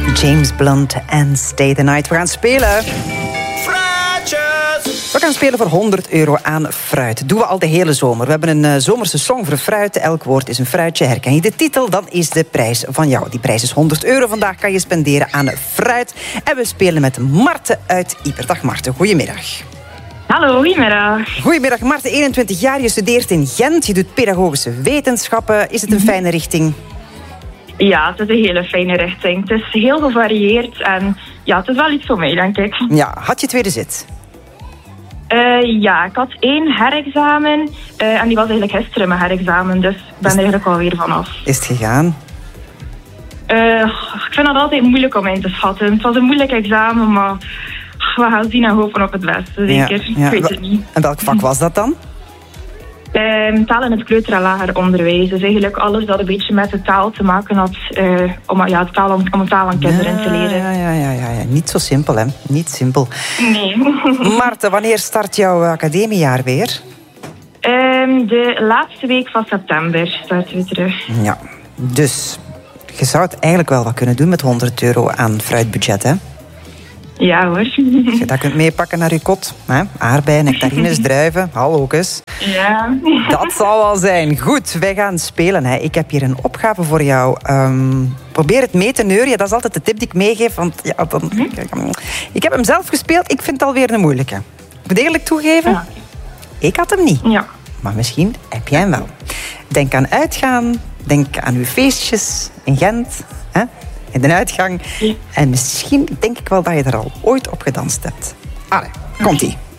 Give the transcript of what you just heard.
James Blunt en Stay the Night. We gaan spelen. We gaan spelen voor €100 aan fruit. Doen we al de hele zomer. We hebben een zomerse song voor fruit. Elk woord is een fruitje. Herken je de titel, dan is de prijs van jou. Die prijs is €100. Vandaag kan je spenderen aan fruit. En we spelen met Marten uit Ieper. Dag Marten, goedemiddag. Hallo, goedemiddag. Goedemiddag Marten, 21 jaar. Je studeert in Gent. Je doet pedagogische wetenschappen. Is het een fijne richting? Ja, het is een hele fijne richting. Het is heel gevarieerd en ja, het is wel iets voor mij, denk ik. Ja, had je tweede zit? Ja, ik had 1 herexamen en die was eigenlijk gisteren mijn herexamen, dus ik ben er eigenlijk alweer vanaf. Is het gegaan? Ik vind het altijd moeilijk om in te schatten. Het was een moeilijk examen, maar we gaan zien en hopen op het beste, zeker. Ja. Ik weet het niet. En welk vak was dat dan? Taal in het kleuter- en lager onderwijs. Dus eigenlijk alles dat een beetje met de taal te maken had, om taal aan kinderen te leren. Ja. Niet zo simpel, hè? Niet simpel. Nee. Marten, wanneer start jouw academiejaar weer? De laatste week van september starten we terug. Ja, dus je zou het eigenlijk wel wat kunnen doen met €100 aan fruitbudget, hè? Ja hoor. Als je dat kunt meepakken naar je kot. Hè? Aardbeien, nectarines, druiven, hallokus. Ja. Dat zal wel zijn. Goed, wij gaan spelen. Hè. Ik heb hier een opgave voor jou. Probeer het mee te neuren. Dat is altijd de tip die ik meegeef. Want, ja, ik heb hem zelf gespeeld. Ik vind het alweer een moeilijke. Ik moet eerlijk toegeven, Ja. ik had hem niet. Ja. Maar misschien heb jij hem wel. Denk aan uitgaan. Denk aan uw feestjes in Gent. Hè? In de uitgang. Ja. En misschien denk ik wel dat je er al ooit op gedanst hebt. Allee, komt-ie.